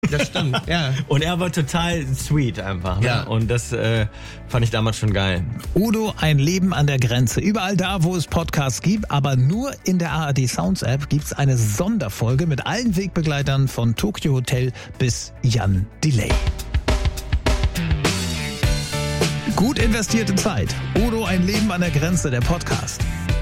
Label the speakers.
Speaker 1: Das stimmt, ja.
Speaker 2: Und er war total sweet einfach. Ne?
Speaker 1: Ja.
Speaker 2: Und das fand ich damals schon geil.
Speaker 3: Udo, ein Leben an der Grenze. Überall da, wo es Podcasts gibt, aber nur in der ARD Sounds App gibt's eine Sonderfolge mit allen Wegbegleitern von Tokyo Hotel bis Jan Delay. Gut investierte Zeit. Udo, ein Leben an der Grenze, der Podcast.